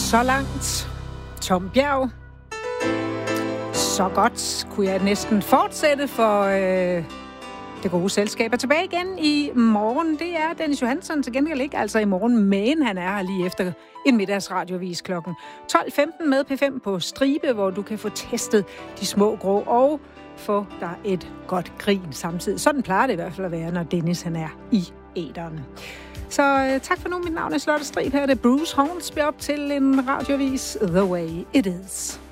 Så langt. Tom Bjerg. Så godt kunne jeg næsten fortsætte, for det gode selskab er tilbage igen i morgen. Det er Dennis Johansson til gengæld ikke, altså i morgen, men han er her lige efter en middagsradiovis klokken 12.15 med P5 på stribe, hvor du kan få testet de små grå og få dig et godt grin samtidig. Sådan plejer det i hvert fald at være, når Dennis han er i æteren. Så tak for nu. Mit navn er Charlotte Strib. Her er det Bruce Hornsby op til en radiovis The Way It Is.